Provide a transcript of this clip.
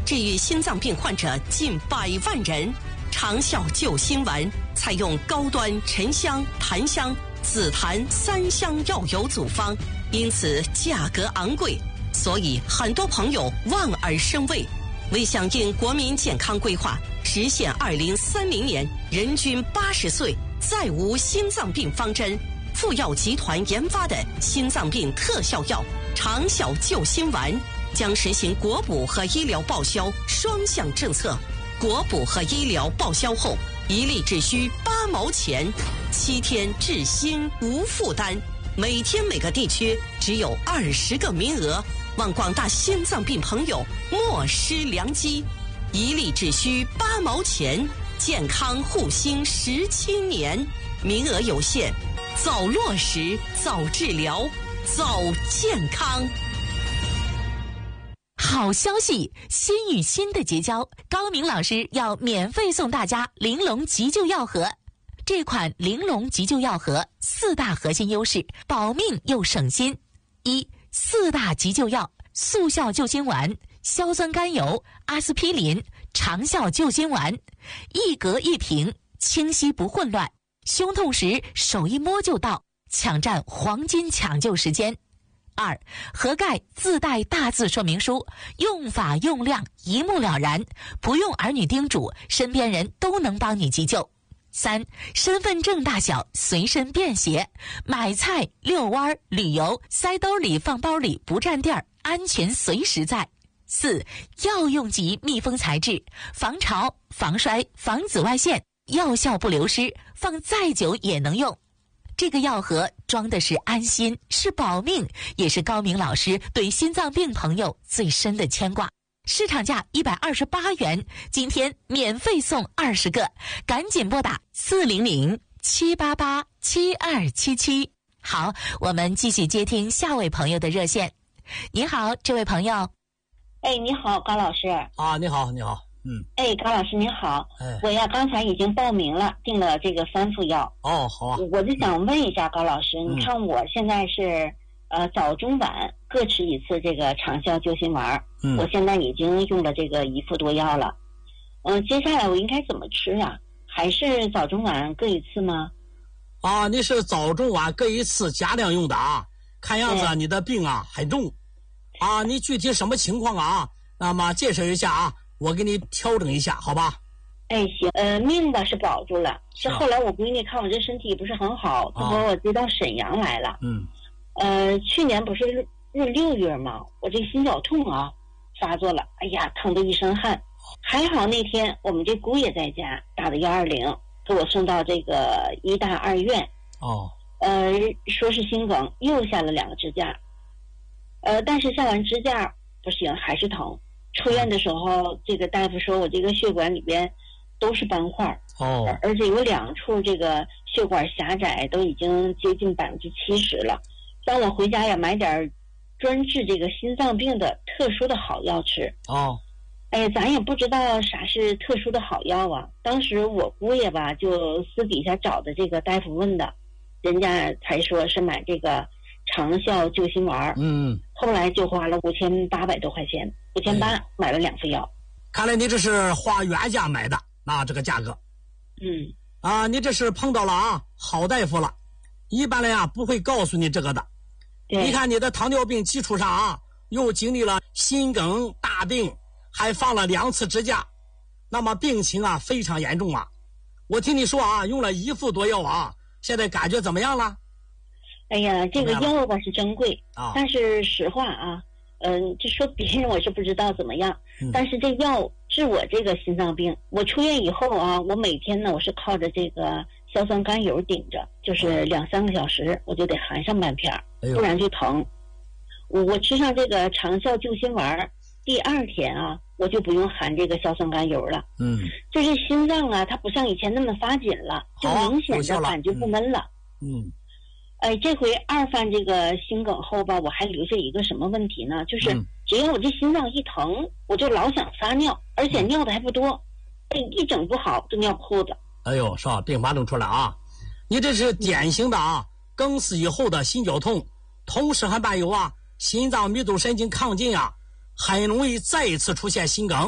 治愈心脏病患者近100万人。长效救心丸采用高端沉香、檀香、紫檀3香药油组方，因此价格昂贵，所以很多朋友望而生畏。为响应国民健康规划，实现2030年人均80岁再无心脏病方针，富药集团研发的心脏病特效药长效救心丸将实行国补和医疗报销双向政策。国补和医疗报销后，1粒只需8毛钱，7天治心无负担。每天每个地区只有20个名额，望广大心脏病朋友莫失良机。1粒只需8毛钱，健康护心17年，名额有限，早落实，早治疗，早健康。 好消息，心与心的结交，高明老师要免费送大家玲珑急救药盒。这款玲珑急救药盒4大核心优势，保命又省心。4大急救药：速效救心丸、硝酸甘油、阿司匹林、长效救心丸，一格一瓶，清晰不混乱，胸痛时手一摸就到，抢占黄金抢救时间。2. 盒盖自带大字说明书，用法用量一目了然，不用儿女叮嘱，身边人都能帮你急救。3. 身份证大小，随身便携，买菜、遛弯、旅游，塞兜里放包里不占地儿，安全随时在。4. 药用级密封材质，防潮、防摔、防紫外线，药效不流失，放再久也能用。这个药盒装的是安心，是保命，也是高明老师对心脏病朋友最深的牵挂。市场价128元，今天免费送20个，赶紧拨打400-788-7277。好，我们继续接听下位朋友的热线。你好，这位朋友。 哎，你好，高老师。 啊，你好，你好。 哎，高老师您好。我呀刚才已经报名了，订了这个3副药。 哦，好啊。 我就想问一下高老师，你看我现在是早中晚各吃1次这个长效救心丸。我现在已经用了这个1副多药了。接下来我应该怎么吃啊？还是早中晚各1次吗？ 啊，你是早中晚各1次加量用的啊？看样子你的病啊很重啊，你具体什么情况啊？那么介绍一下啊，我给你调整一下，好吧？ 哎，行，命吧是保住了。是后来我闺女看我这身体不是很好，她把我接到沈阳来了。去年不是入6月嘛，我这个心绞痛啊发作了，哎呀，疼得一身汗。还好那天我们这姑爷在家打的120，给我送到这个医大2院。说是心梗，又下了2个支架。但是下完支架不行，还是疼。出院的时候，这个大夫说我这个血管里边都是斑块，而且有2处这个血管狭窄，都已经接近70%了。让我回家呀买点专治这个心脏病的特殊的好药吃。哎呀，咱也不知道啥是特殊的好药啊。当时我姑爷吧就私底下找的这个大夫问的，人家才说是买这个长效救心丸。后来就花了5800多块钱，5800买了2副药。 看来你这是花原价买的，那这个价格。你这是碰到了啊好大夫了，一般人啊不会告诉你这个的。你看你的糖尿病基础上啊，又经历了心梗大病，还放了2次支架，那么病情啊非常严重啊。我听你说啊，用了1副多药啊，现在感觉怎么样了？ 哎呀，这个药吧是真贵啊，但是实话啊，这说别人我是不知道怎么样，但是这药治我这个心脏病，我出院以后啊，我每天呢我是靠着这个硝酸甘油顶着，就是2-3个小时我就得含上半片，不然就疼。我吃上这个长效救心丸，第2天啊，我就不用含这个硝酸甘油了。就是心脏啊，它不像以前那么发紧了，就明显的感觉不闷了。哎，这回2犯这个心梗后吧，我还留下一个什么问题呢？就是只要我这心脏一疼，我就老想撒尿，而且尿的还不多，一整不好就尿裤子。 哎呦，是吧？并发症出来啊！你这是典型的啊，梗死以后的心绞痛，同时还伴有啊心脏迷走神经亢进啊，很容易再一次出现心梗。